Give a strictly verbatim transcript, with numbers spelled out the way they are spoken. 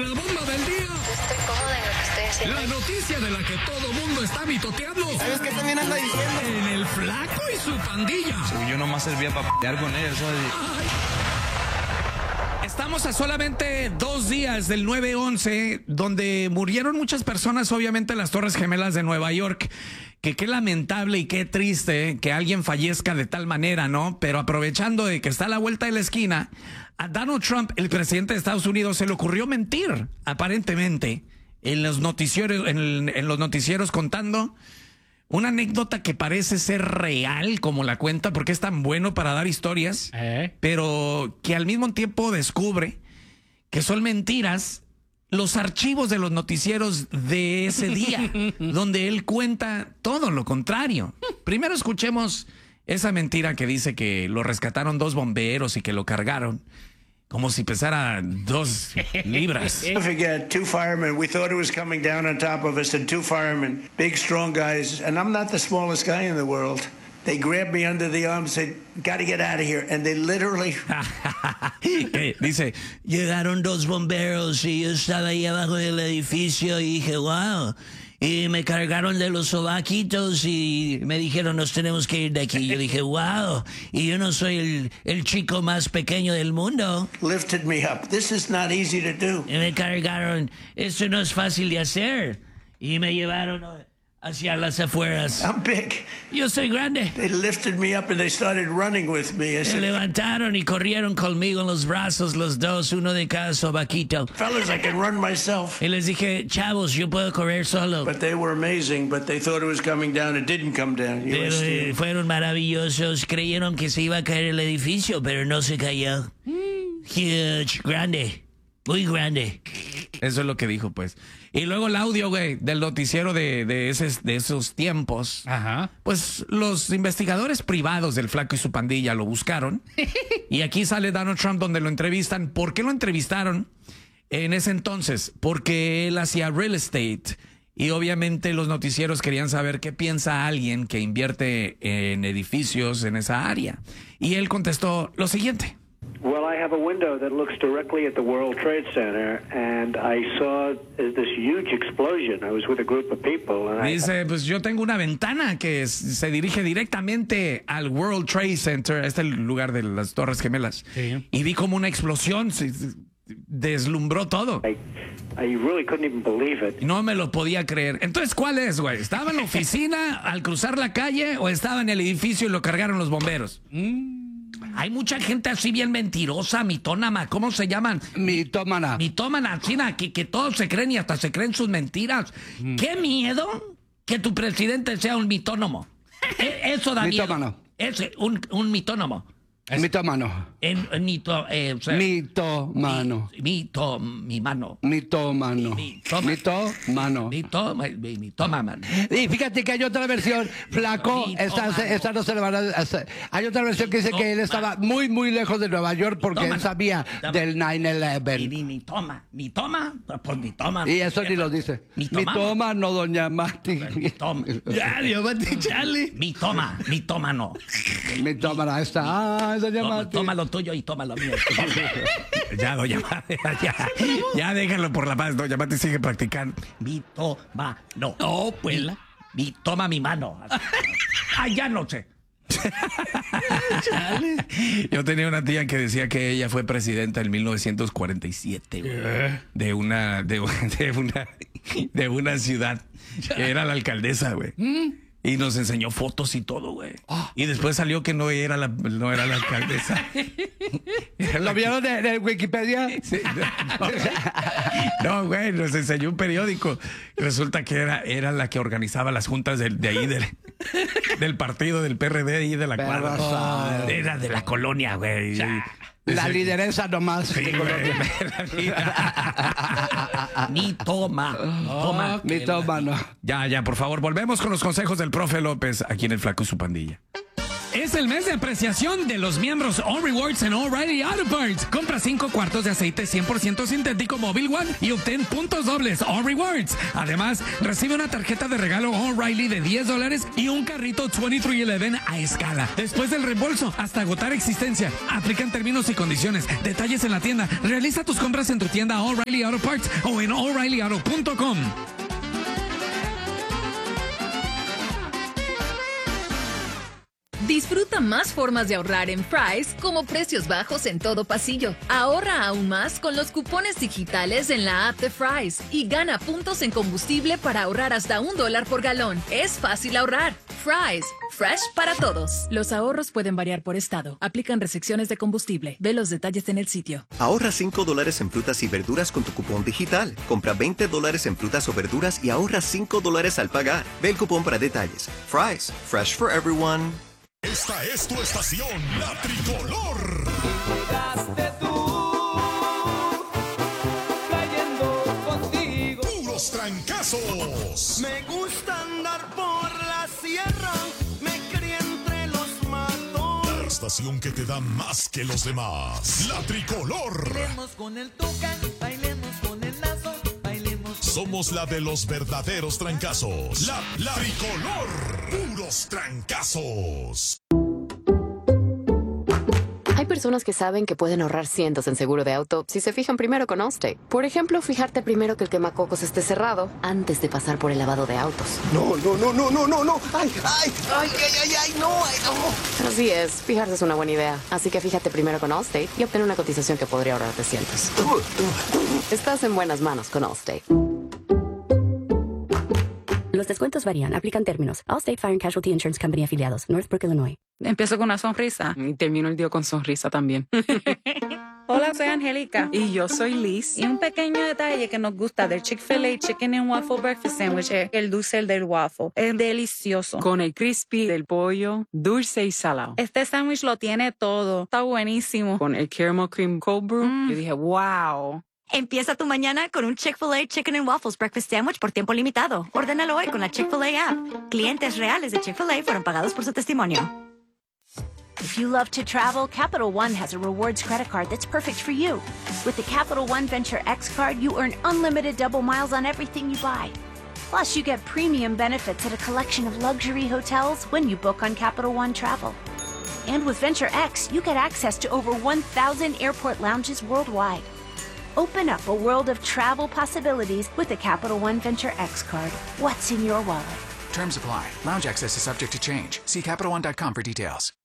la bomba del día. Estoy cómoda en lo que estoy haciendo. La noticia de la que todo mundo está mitoteando. ¿Sabes qué también anda diciendo? En el Flaco y su pandilla. Sí, yo nomás servía para p***ar con él, ¿sabes? Estamos a solamente dos días del nueve once, donde murieron muchas personas, obviamente, en las Torres Gemelas de Nueva York. Que qué lamentable y qué triste que alguien fallezca de tal manera, ¿no? Pero aprovechando de que está a la vuelta de la esquina, a Donald Trump, el presidente de Estados Unidos, se le ocurrió mentir, aparentemente, en los noticieros, en, el, en los noticieros contando una anécdota que parece ser real, como la cuenta, porque es tan bueno para dar historias, ¿Eh? pero que al mismo tiempo descubre que son mentiras los archivos de los noticieros de ese día, donde él cuenta todo lo contrario. Primero escuchemos esa mentira que dice que lo rescataron dos bomberos y que lo cargaron como si pesara dos libras. Don't forget, two firemen. We thought it was coming down on top of us, and two firemen, big, strong guys. And I'm not the smallest guy in the world. They grabbed me under the arm and said, "Got to get out of here." And they literally... Eh, dice, llegaron dos bomberos y yo estaba ahí abajo del edificio y dije, wow. Y me cargaron de los sobaquitos y me dijeron, nos tenemos que ir de aquí. Yo dije, wow. Y yo no soy el, el chico más pequeño del mundo. lifted me up. This is not easy to do. Y me cargaron. Esto no es fácil de hacer. Y me llevaron hacia las afueras. I'm big. Yo soy grande. They lifted me up and they started running with me. I Se said, levantaron y corrieron conmigo en los brazos los dos, uno de cada sobaquito. fellas, I can run myself. Y les dije, chavos, yo puedo correr solo. But they were amazing, but they thought it was coming down. It didn't come down. You Pero eh, understand? fueron maravillosos. Creyeron que se iba a caer el edificio, pero no se cayó. Huge, grande, muy grande. eso es lo que dijo, pues. Y luego el audio, güey, del noticiero de, de, ese, de esos tiempos. Ajá. Pues los investigadores privados del Flaco y su pandilla lo buscaron. Y aquí sale Donald Trump donde lo entrevistan. ¿Por qué lo entrevistaron en ese entonces? Porque él hacía real estate. Y obviamente los noticieros querían saber qué piensa alguien que invierte en edificios en esa área. Y él contestó lo siguiente. Well, I have a window that looks directly at the World Trade Center, and I saw this huge explosion. I was with a group of people, and I... Dice, pues yo tengo una ventana que es- se dirige directamente al World Trade Center, este es el lugar de las Torres Gemelas. Sí. Y vi como una explosión, se- se- deslumbró todo. I, I really couldn't even believe it. Y no me lo podía creer. Entonces, ¿cuál es, güey? ¿Estaba en la oficina al cruzar la calle o estaba en el edificio y lo cargaron los bomberos? Hay mucha gente así bien mentirosa, mitónama, ¿cómo se llaman? Mitómana. Mitómana, china, que, que todos se creen y hasta se creen sus mentiras. ¡Qué miedo que tu presidente sea un mitónomo! E- Eso da miedo. Mitómano. Ese, un, un mitónomo. Mitómano. En, en mito, eh, o sea, Mitómano. mi- mito, mi mano. Mitómano. Mitoma- Mitómano. Mito, mi, mitómano. Y fíjate que hay otra versión, Flaco, esta, Mitómano. esta no se le van a hacer. Hay otra versión que dice que él estaba muy, muy lejos de Nueva York porque él Mitómano. sabía Mitómano. del nueve Mi, once. mi, mi toma, mi toma, pues mi toma. Y eso ni lo dice. Mitómano. Mitómano, doña Mati. Mi toma. Ya, Dios Mati, Charlie. Mi toma, mi tómano. Mitómano, ahí está. Ay, doña Toma, Mati. toma lo tuyo y toma lo mío. Ya, doña Mati, ya, ya déjalo por la paz, doña Mati sigue practicando. Mi toma, no. No, pues. Mi, mi toma mi mano. Ah, ya no sé. Yo tenía una tía que decía que ella fue presidenta en mil novecientos cuarenta y siete, güey, de una de, de una de una ciudad que era la alcaldesa, güey. Y nos enseñó fotos y todo, güey. Y después salió que no era la no era la alcaldesa. Era la ¿Lo vieron de, de Wikipedia? Sí, no, no, güey, nos enseñó un periódico. Resulta que era, era la que organizaba las juntas del- de, ahí, del, del partido del P R D y de la cuadra. Perra. Era de la colonia, güey. La lideresa nomás. Sí, güey. Ni toma, toma. Mitómano. Ya, ya, por favor, volvemos con los consejos del profe López aquí en El Flaco y su pandilla. Es el mes de apreciación de los miembros All Rewards en O'Reilly Auto Parts. Compra cinco cuartos de aceite cien por ciento sintético Mobil One y obtén puntos dobles All Rewards. Además, recibe una tarjeta de regalo O'Reilly de diez dólares y un carrito veintitrés once a escala. Después del reembolso, hasta agotar existencia. Aplican términos y condiciones. Detalles en la tienda. Realiza tus compras en tu tienda O'Reilly Auto Parts o en O'Reilly Auto punto com. Disfruta más formas de ahorrar en Fry's, como precios bajos en todo pasillo. Ahorra aún más con los cupones digitales en la app de Fry's y gana puntos en combustible para ahorrar hasta un dólar por galón. Es fácil ahorrar. Fry's, fresh para todos. Los ahorros pueden variar por estado. Aplican restricciones de combustible. Ve los detalles en el sitio. Ahorra cinco dólares en frutas y verduras con tu cupón digital. Compra veinte dólares en frutas o verduras y ahorra cinco dólares al pagar. Ve el cupón para detalles. Fry's, fresh for everyone. Esta es tu estación, La Tricolor. Llegaste tú, cayendo contigo. Puros trancazos. Me gusta andar por la sierra, me crié entre los matos. La estación que te da más que los demás. La Tricolor. Bailemos con el tucán, bailemos con el lazo, bailemos. Somos la de los verdaderos trancazos. La, la Tricolor. Puros trancazos. Hay personas que saben que pueden ahorrar cientos en seguro de auto si se fijan primero con Allstate. Por ejemplo, fijarte primero que el quemacocos esté cerrado antes de pasar por el lavado de autos. No, no, no, no, no, no, no. Ay, ay, ay, ay, ay, ay, no, ay, no. Así es, fijarse es una buena idea. Así que fíjate primero con Allstate y obtén una cotización que podría ahorrarte cientos. Estás en buenas manos con Allstate. Los descuentos varían. Aplican términos. Allstate Fire and Casualty Insurance Company afiliados. Northbrook, Illinois. Empiezo con una sonrisa y termino el día con sonrisa también. Hola, soy Angélica. Y yo soy Liz. Y un pequeño detalle que nos gusta del Chick-fil-A Chicken and Waffle Breakfast Sandwich es el dulce del waffle. Es delicioso. Con el crispy del pollo, dulce y salado. Este sándwich lo tiene todo. Está buenísimo. Con el caramel cream cold brew, mm. yo dije, wow. Empieza tu mañana con un Chick-fil-A Chicken and Waffles Breakfast Sandwich por tiempo limitado. Ordénalo hoy con la Chick-fil-A app. Clientes reales de Chick-fil-A fueron pagados por su testimonio. If you love to travel, Capital One has a rewards credit card that's perfect for you. With the Capital One Venture X card, you earn unlimited double miles on everything you buy. Plus, you get premium benefits at a collection of luxury hotels when you book on Capital One Travel. And with Venture X, you get access to over one thousand airport lounges worldwide. Open up a world of travel possibilities with the Capital One Venture X card. What's in your wallet? Terms apply. Lounge access is subject to change. See Capital One dot com for details.